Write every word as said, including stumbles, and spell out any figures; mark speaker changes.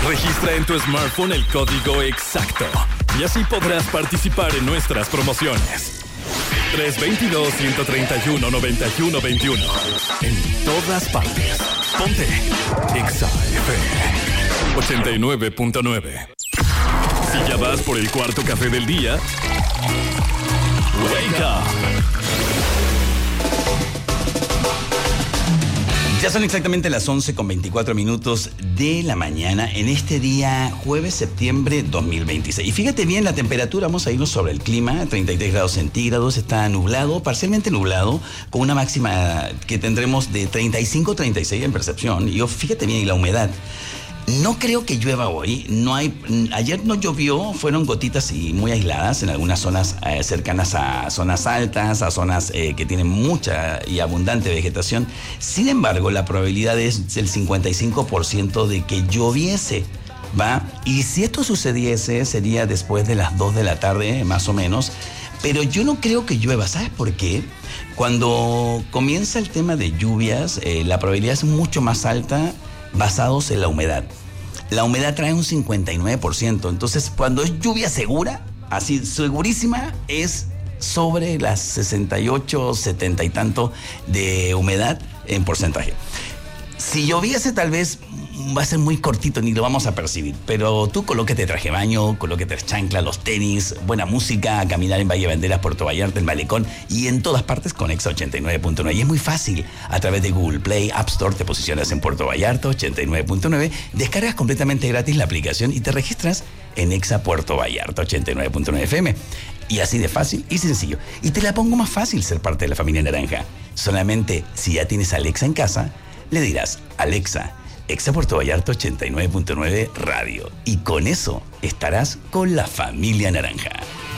Speaker 1: Registra en tu smartphone el código exacto y así podrás participar en nuestras promociones. tres dos dos, uno tres uno, nueve uno dos uno. En todas partes. Ponte Exa F M ochenta y nueve punto nueve. Si ya vas por el cuarto café del día, wake up.
Speaker 2: Ya son exactamente las once con veinticuatro minutos de la mañana en este día jueves septiembre dos mil veintiséis. Y fíjate bien la temperatura, vamos a irnos sobre el clima, treinta y tres grados centígrados, está nublado, parcialmente nublado, con una máxima que tendremos de treinta y cinco a treinta y seis en percepción. Y fíjate bien, y la humedad. No creo que llueva hoy, no hay, ayer no llovió, fueron gotitas y muy aisladas en algunas zonas eh, cercanas a zonas altas, a zonas eh, que tienen mucha y abundante vegetación. Sin embargo, la probabilidad es del cincuenta y cinco por ciento de que lloviese, ¿va? Y si esto sucediese, sería después de las dos de la tarde, más o menos. Pero yo no creo que llueva, ¿sabes por qué? Cuando comienza el tema de lluvias, eh, la probabilidad es mucho más alta basados en la humedad. La humedad trae un cincuenta y nueve por ciento, entonces cuando es lluvia segura, así segurísima, es sobre las sesenta y ocho, setenta y tanto de humedad en porcentaje. Si lloviese tal vez va a ser muy cortito, ni lo vamos a percibir, pero tú colóquete traje de baño, colóquete chancla, los tenis, buena música, a caminar en Valle Banderas, Puerto Vallarta, el Malecón y en todas partes con Exa ochenta y nueve punto nueve. Y es muy fácil, a través de Google Play, App Store, te posicionas en Puerto Vallarta ochenta y nueve punto nueve, descargas completamente gratis la aplicación y te registras en Exa Puerto Vallarta ochenta y nueve punto nueve F M. Y así de fácil y sencillo. Y te la pongo más fácil ser parte de la familia naranja. Solamente si ya tienes a Alexa en casa, le dirás: Alexa, Exa Puerto Vallarta ochenta y nueve punto nueve Radio. Y con eso estarás con la familia naranja.